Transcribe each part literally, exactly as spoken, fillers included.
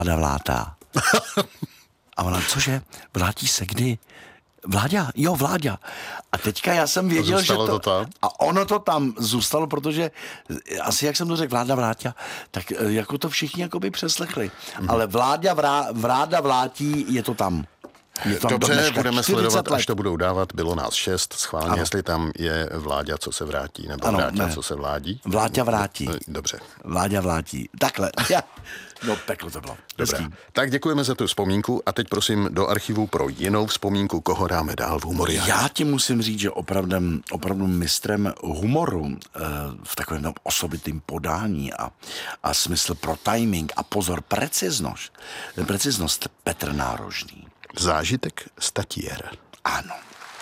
vláda vlátá. A ona, cože, vrátí se kdy? Vláďa, jo, Vláďa. A teďka já jsem věděl, že to... to tam? A ono to tam zůstalo, protože asi, jak jsem to řekl, Vláda Vláďa, tak jako to všichni jakoby přeslechli. Mm. Ale Vláďa vrá, Vráda Vlátí, je to tam. Je tam Dobře, budeme sledovat, let. až to budou dávat. Bylo nás šest, schválně, ano. Jestli tam je Vláďa, co se vrátí, nebo ano, Vráťa, ne. co se vládí. Vláďa vrátí. Dobře. Vláďa vrátí. Takhle. No, peklo to bylo. Dobré. Tak děkujeme za tu vzpomínku a teď prosím do archivu pro jinou vzpomínku, koho dáme dál v Humoriádě. Já ti musím říct, že opravdu, opravdu mistrem humoru v takovém osobitým podání a, a smysl pro timing a pozor, preciznost, preciznost Petr Nárožný. Zážitek z Tatier. Ano.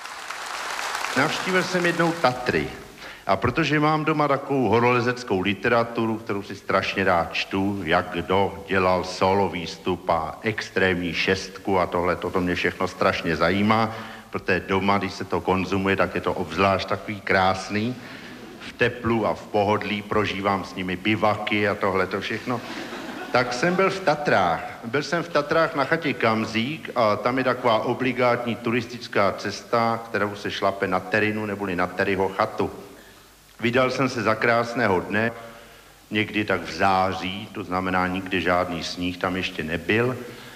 Navštívil jsem jednou Tatry. A protože mám doma takovou horolezeckou literaturu, kterou si strašně rád čtu, jak kdo dělal solo výstup a extrémní šestku a tohle, to mě všechno strašně zajímá, protože doma, když se to konzumuje, tak je to obzvlášť takový krásný. V teplu a v pohodlí prožívám s nimi bivaky a tohle to všechno. Tak jsem byl v Tatrách. Byl jsem v Tatrách na chatě Kamzík a tam je taková obligátní turistická cesta, kterou se šlape na Terinu neboli na Terryho chatu. Vydal jsem se za krásného dne, někdy tak v září, to znamená nikdy žádný sníh tam ještě nebyl.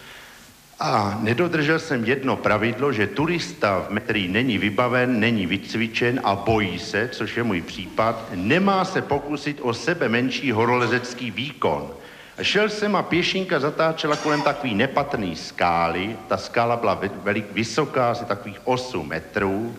A nedodržel jsem jedno pravidlo, že turista, který není vybaven, není vycvičen a bojí se, což je můj případ, nemá se pokusit o sebe menší horolezecký výkon. A šel jsem a pěšinka zatáčela kolem takový nepatrný skály. Ta skála byla velik, vysoká, asi takových osm metrů.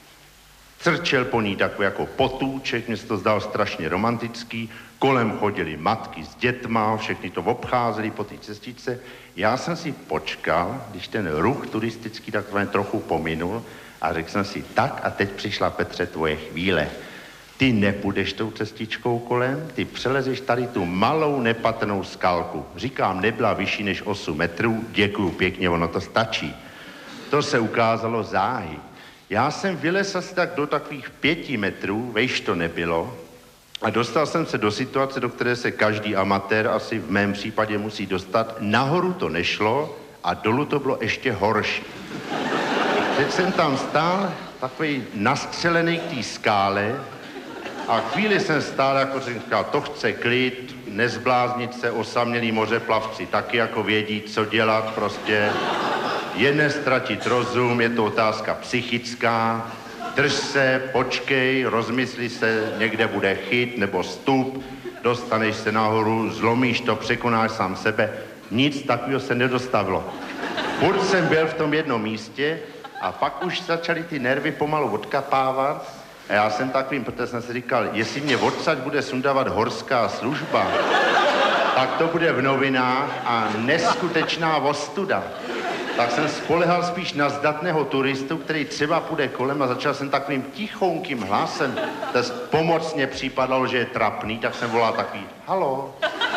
Crčel po ní takový jako potůček, mně se to zdalo strašně romantický. Kolem chodili matky s dětma, všechny to obcházeli po té cestičce. Já jsem si počkal, když ten ruch turistický takový trochu pominul a řekl jsem si, tak a teď přišla, Petře, tvoje chvíle. Ty nepůjdeš tou cestičkou kolem, ty přelezeš tady tu malou nepatrnou skalku. Říkám, nebyla vyšší než osm metrů, děkuju pěkně, ono to stačí. To se ukázalo záhy. Já jsem vylez asi tak do takových pěti metrů, vejš to nebylo, a dostal jsem se do situace, do které se každý amatér asi v mém případě musí dostat. Nahoru to nešlo a dolů to bylo ještě horší. Teď jsem tam stál, takový nastřelený k té skále, a chvíli jsem stál, jako jsem říkal, to chce klid, nezbláznit se, osamělí mořeplavci taky jako vědí, co dělat, prostě je nestratit rozum, je to otázka psychická, drž se, počkej, rozmysli se, někde bude chyt nebo stup, dostaneš se nahoru, zlomíš to, překonáš sám sebe, nic takového se nedostavilo. Furt jsem byl v tom jednom místě a pak už začaly ty nervy pomalu odkapávat. A já jsem takovým, protože jsem si říkal, jestli mě odsaď bude sundávat horská služba, tak to bude v novinách a neskutečná ostuda. Tak jsem spolehal spíš na zdatného turistu, který třeba půjde kolem a začal jsem takovým tichounkým hlasem. To pomocně připadalo, že je trapný, tak jsem volal takový, halo.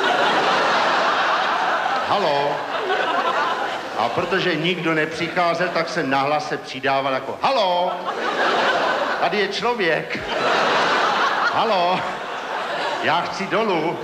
Halo. A protože nikdo nepřicházel, tak jsem na hlase přidával jako, halo. Tady je člověk. Halo, já chci dolů.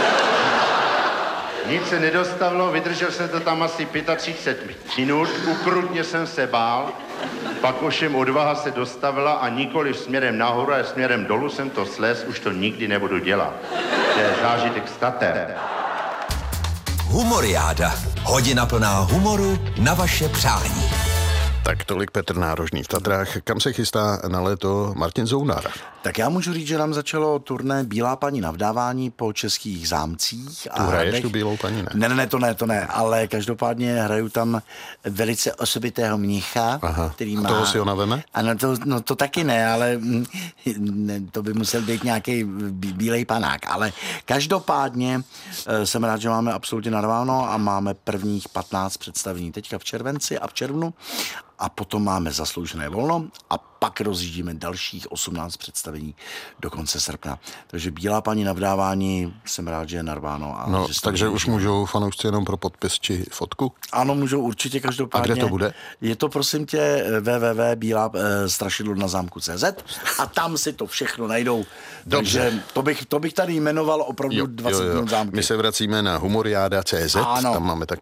Nic se nedostavilo, vydržel jsem to tam asi třicet pět minut, ukrutně jsem se bál, pak ovšem odvaha se dostavila a nikoli směrem nahoru, ale směrem dolů jsem to slez, už to nikdy nebudu dělat. To je zážitek z Tater. Humoriáda. Hodina plná humoru na vaše přání. Tak tolik Petr Nárožný v Tatrách. Kam se chystá na léto Martin Zounar? Tak já můžu říct, že nám začalo turné Bílá paní na vdávání po českých zámcích. Tu hraješ tu Bílou paní, ne? Ne, ne, to ne, to ne, ale každopádně hraju tam velice osobitého mnicha, Aha. který má... Toho si ho naveme? Ano, to, no to taky ne, ale ne, to by musel být nějaký bílej panák, ale každopádně jsem rád, že máme absolutně narváno a máme prvních patnáct představení teďka v červenci a v červnu a potom máme zasloužené volno a pak rozjíždíme dalších osmnáct představení do konce srpna. Takže Bílá paní na vdávání, jsem rád, že je narváno. A No, že takže už můžou fanoušci jenom pro podpis či fotku? Ano, můžou určitě každopádně. A kde to bude? Je to prosím tě w w w tečka bílá strašidlo na zámku tečka cé zet a tam si to všechno najdou. Dobře. Takže to bych, to bych tady jmenoval opravdu Jo, dvacet jo, jo. minut zámky. My se vracíme na humoriáda tečka cé zet, tam máme taky